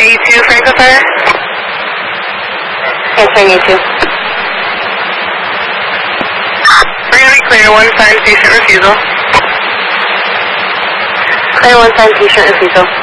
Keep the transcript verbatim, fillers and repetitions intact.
A two, Franklin Fire. Answering A two. We're going to be clear, one sign, patient refusal. Clear one sign, patient refusal.